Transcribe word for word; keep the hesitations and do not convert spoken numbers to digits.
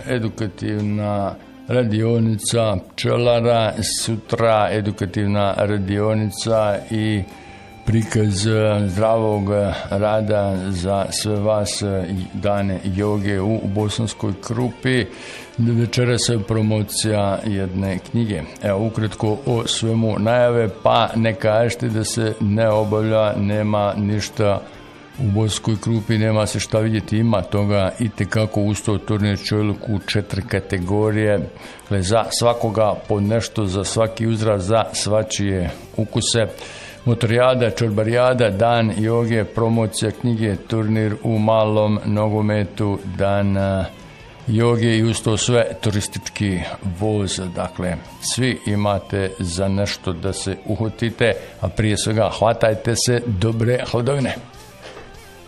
edukativna radionica pčelara, sutra edukativna radionica i prikaz zdravog rada za sve vas, dane joge u Bosanskoj Krupi. Večeras je promocija jedne knjige. Evo, ukratko o svemu najave, pa ne kažete da se ne obavlja, nema ništa u Bosanskoj Krupi, nema se šta vidjeti, ima toga i tekako usto turnir čovjek u četiri kategorije. Dakle, za svakoga po nešto, za svaki uzrast, za svačije ukuse. Motorijada, čorbarijada, dan joge, promocija knjige, turnir u malom nogometu, dan joge i usto sve turistički voz. Dakle, svi imate za nešto da se uhvatite, a prije svega hvatajte se dobre hladovine.